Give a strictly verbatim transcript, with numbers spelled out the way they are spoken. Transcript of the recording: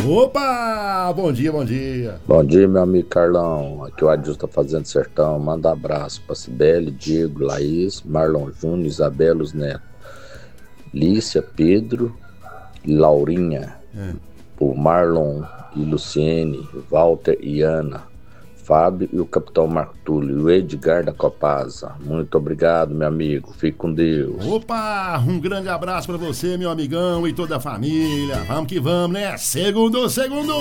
Opa! Bom dia, bom dia. Bom dia, meu amigo Carlão. Aqui o Adilson tá fazendo sertão. Manda abraço pra Cibele, Diego, Laís, Marlon Júnior, Isabela, os netos, Lícia, Pedro e Laurinha. É. O Marlon e Luciene, Walter e Ana, Fábio e o Capitão Marco Túlio, e o Edgar da Copasa. Muito obrigado, meu amigo. Fique com Deus. Opa, um grande abraço pra você, meu amigão, e toda a família. Vamos que vamos, né? Segundo, segundo.